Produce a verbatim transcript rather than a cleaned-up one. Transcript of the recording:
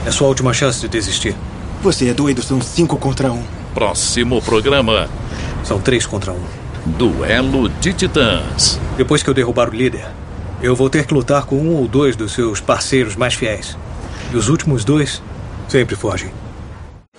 É sua última chance de desistir. Você é doido, são cinco contra um. Próximo programa. São três contra um. Duelo de Titãs. Depois que eu derrubar o líder, eu vou ter que lutar com um ou dois dos seus parceiros mais fiéis. E os últimos dois sempre fogem.